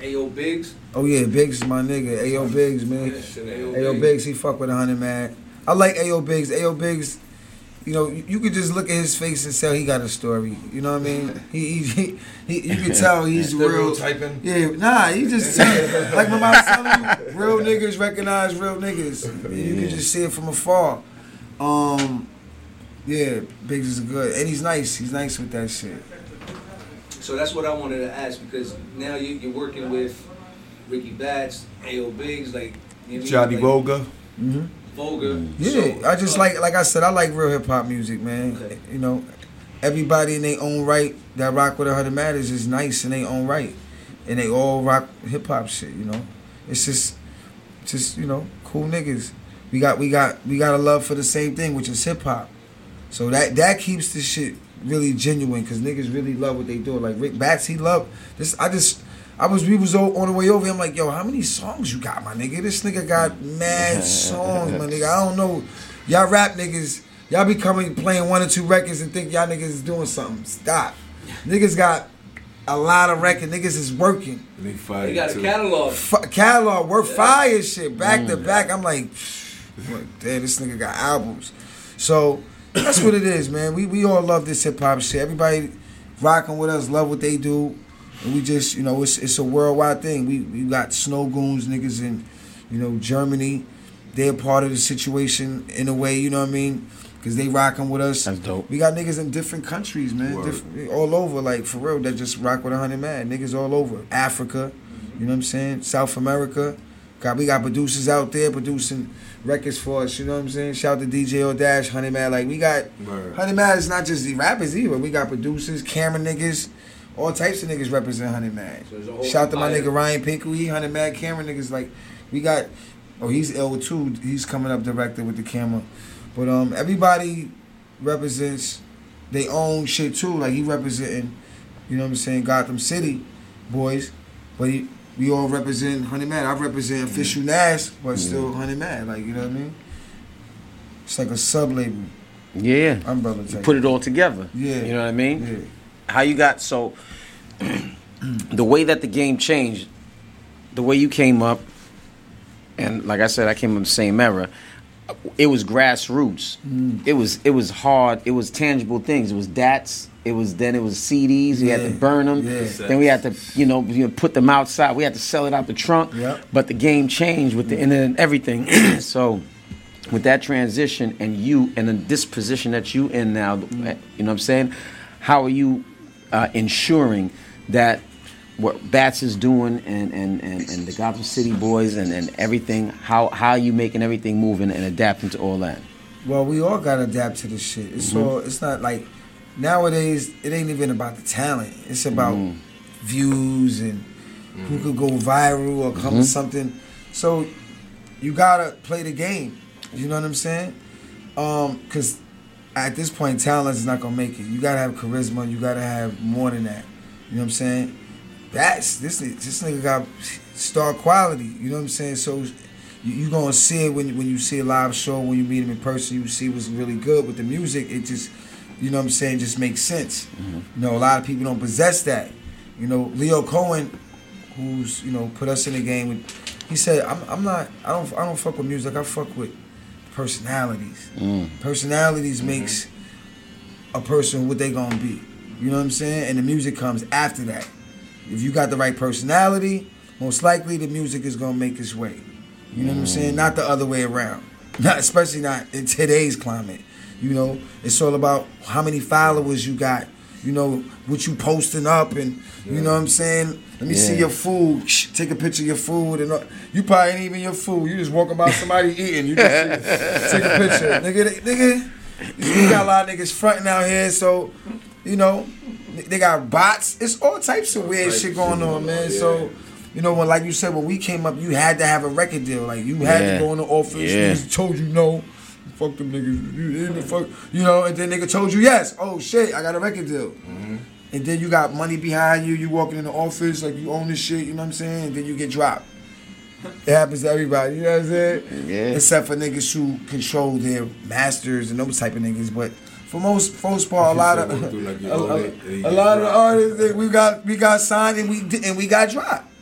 Ayo Biggs. Oh yeah, Biggs is my nigga. Ayo Biggs, man. Ayo Biggs, he fuck with 100 man. I like Ayo Biggs. Ayo Biggs, you know, you could just look at his face and tell he got a story. You know what I mean? He you can tell he's real. Typing. Yeah, nah, he just tell, like when I was telling you, real niggas recognize real niggas. You can just see it from afar. Yeah, Biggs is good, and he's nice. He's nice with that shit. So that's what I wanted to ask, because now you're working with Ricky Bats, Ayo Biggs, like you know, Johnny Voga. Mm-hmm. Voga. Yeah, So, I just like I said, I like real hip hop music, man. Okay. You know, everybody in their own right that rock with 100 Matters is nice in their own right, and they all rock hip hop shit. You know, it's just you know, cool niggas. We got a love for the same thing, which is hip hop. So that keeps this shit really genuine, because niggas really love what they do. Like Rick Bats, he loved this. We was on the way over here. I'm like, yo, how many songs you got, my nigga? This nigga got mad songs, my nigga. I don't know. Y'all rap niggas, y'all be playing 1 or 2 records and think y'all niggas is doing something. Stop. Niggas got a lot of records. Niggas is working. They got a catalog. Catalog, work fire shit, back to back. I'm like, damn, this nigga got albums. So that's what it is, man. We all love this hip hop shit. Everybody rocking with us, love what they do. And we just, you know, it's a worldwide thing. We got Snow Goons niggas in, you know, Germany. They're part of the situation in a way, you know what I mean? Because they rocking with us. That's dope. We got niggas in different countries, man. All over, like, for real, that just rock with 100 man. Niggas all over. Africa, you know what I'm saying? South America. We got producers out there producing records for us, you know what I'm saying? Shout out to DJ O-Dash, 100 man. Like, we got, 100 man is not just the rappers either. We got producers, camera niggas, all types of niggas represent 100 man. So shout out to my nigga Ryan Pinkel, he 100 man camera niggas. Like, we got, he's ill too. He's coming up director with the camera. But everybody represents their own shit too. Like, he representing, you know what I'm saying, Gotham City boys. But we all represent 100 man. I represent Official Nash, but still 100 man. Like, you know what I mean? It's like a sub-label. Yeah. Umbrella You type. put it all together. Yeah. You know what I mean? Yeah. How you got, so, the way that the game changed, the way you came up, and like I said, I came up in the same era, it was grassroots. It was hard. It was tangible things. It was DATs. It was CDs. We had to burn them. Yeah. Then we had to, you know, put them outside. We had to sell it out the trunk. Yep. But the game changed with the internet and everything. So, with that transition and you and in this position that you in now, you know what I'm saying? How are you ensuring that what Bats is doing and the Gotham City boys and everything, how are you making everything moving and adapting to all that? Well, we all gotta adapt to this shit. It's all. It's not like nowadays. It ain't even about the talent. It's about views and who could go viral or come with something. So you gotta play the game. You know what I'm saying? Because at this point, talent is not gonna make it. You gotta have charisma. You gotta have more than that. You know what I'm saying? This nigga got star quality. You know what I'm saying? So you gonna see it when you see a live show. When you meet him in person, you see what's really good with the music. It just, you know what I'm saying, just makes sense. You know, a lot of people don't possess that. You know, Leo Cohen, who's, you know, put us in the game, he said, I don't fuck with music. I fuck with personalities. Personalities makes a person what they gonna be. You know what I'm saying? And the music comes after that. If you got the right personality, most likely the music is gonna make its way. You know what I'm saying? Not the other way around. Not, especially not in today's climate. You know, it's all about how many followers you got. You know, what you posting up and, you know what I'm saying? Let me see your food. Take a picture of your food. And you probably ain't even your food. You just walking by somebody eating. You just take a picture. Nigga, we got a lot of niggas fronting out here, so, you know, they got bots. It's all types of weird shit going on, man. So, you know, when, like you said, when we came up, you had to have a record deal. Like, you had to go in the office. Niggas told you no. Fuck them niggas. You know, and then nigga told you yes. Oh, shit, I got a record deal. And then you got money behind you. You walking in the office like you own this shit, you know what I'm saying? And then you get dropped. It happens to everybody, you know what I'm saying? Yeah. Except for niggas who control their masters and those type of niggas. But for most part, a lot of the artists, we got signed and we got dropped.